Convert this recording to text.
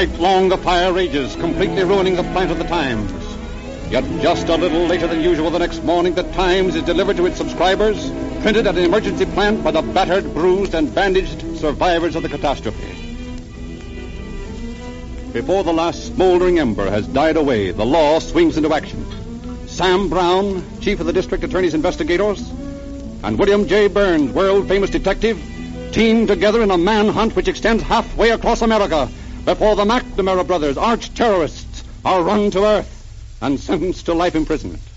night long the fire rages, completely ruining the plant of the Times. Yet just a little later than usual the next morning, the Times is delivered to its subscribers, printed at an emergency plant by the battered, bruised, and bandaged survivors of the catastrophe. Before the last smoldering ember has died away, the law swings into action. Sam Brown, chief of the district attorney's investigators, and William J. Burns, world-famous detective, team together in a manhunt which extends halfway across America before the McNamara brothers, arch-terrorists, are run to earth and sentenced to life imprisonment.